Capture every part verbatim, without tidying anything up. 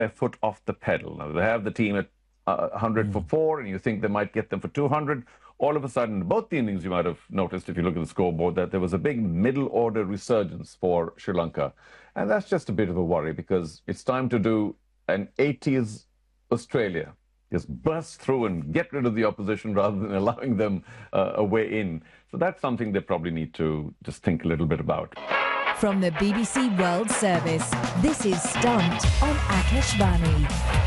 their foot off the pedal. Now, they have the team at uh, one hundred mm. for four, and you think they might get them for two hundred. All of a sudden, both the innings, you might have noticed if you look at the scoreboard, that there was a big middle-order resurgence for Sri Lanka. And that's just a bit of a worry, because it's time to do an eighties Australia. Just burst through and get rid of the opposition rather than allowing them uh, a way in. So that's something they probably need to just think a little bit about. From the B B C World Service, this is Stumped on Akashvani.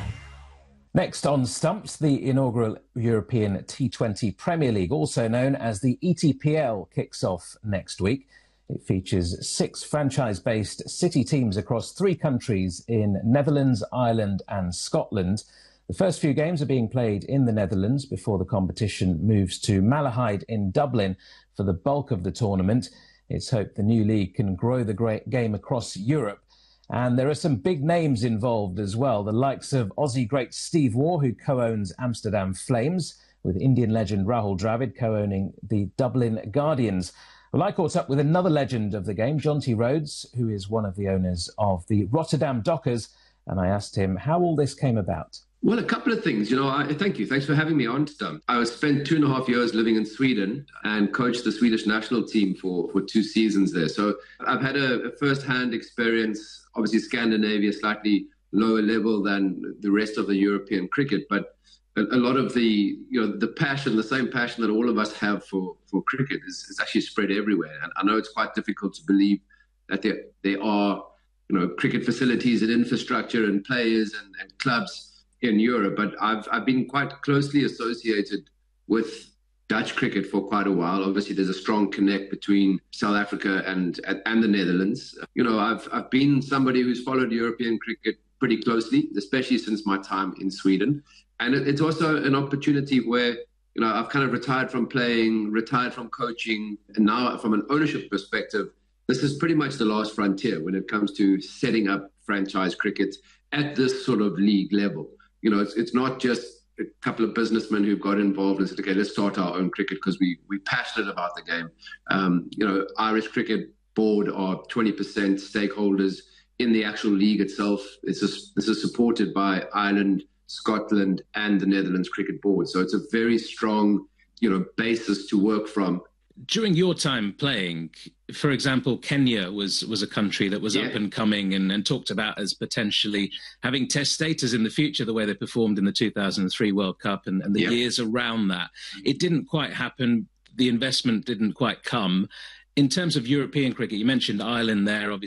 Next on Stumps, the inaugural European T twenty Premier League, also known as the E T P L, kicks off next week. It features six franchise-based city teams across three countries in Netherlands, Ireland and Scotland. The first few games are being played in the Netherlands before the competition moves to Malahide in Dublin for the bulk of the tournament. It's hoped the new league can grow the great game across Europe. And there are some big names involved as well, the likes of Aussie great Steve Waugh, who co-owns Amsterdam Flames, with Indian legend Rahul Dravid co-owning the Dublin Guardians. Well, I caught up with another legend of the game, Jonty Rhodes, who is one of the owners of the Rotterdam Dockers, and I asked him how all this came about. Well, a couple of things. You know, I, thank you. Thanks for having me on, Stump. I spent two and a half years living in Sweden and coached the Swedish national team for, for two seasons there. So I've had a, a first-hand experience. Obviously, Scandinavia, slightly lower level than the rest of the European cricket, but a, a lot of the, you know, the passion, the same passion that all of us have for, for cricket is, is actually spread everywhere. And I know it's quite difficult to believe that there, there are, you know, cricket facilities and infrastructure and players and, and clubs in Europe, but I've I've been quite closely associated with Dutch cricket for quite a while. Obviously, there's a strong connect between South Africa and and the Netherlands. You know, I've I've been somebody who's followed European cricket pretty closely, especially since my time in Sweden. And it, it's also an opportunity where, you know, I've kind of retired from playing, retired from coaching, and now from an ownership perspective, this is pretty much the last frontier when it comes to setting up franchise cricket at this sort of league level. You know, it's it's not just a couple of businessmen who've got involved and said, okay, let's start our own cricket because we, we're passionate about the game. Um, you know, Irish Cricket Board are twenty percent stakeholders in the actual league itself. It's a, this is supported by Ireland, Scotland, and the Netherlands Cricket Board. So it's a very strong, you know, basis to work from. During your time playing, for example, Kenya was was a country that was yeah. up and coming and, and talked about as potentially having test status in the future, the way they performed in the two thousand three World Cup and, and the yeah. years around that. It didn't quite happen. The investment didn't quite come. In terms of European cricket, you mentioned Ireland there, obviously.